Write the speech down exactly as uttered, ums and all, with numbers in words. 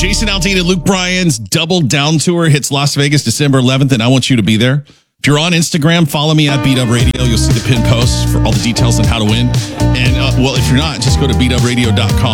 Jason Aldean and Luke Bryan's Double Down Tour hits Las Vegas December eleventh, and I want you to be there. If you're on Instagram, follow me at Beat Up Radio. You'll see the pin posts for all the details on how to win. And, uh, well, if you're not, just go to beat up radio dot com.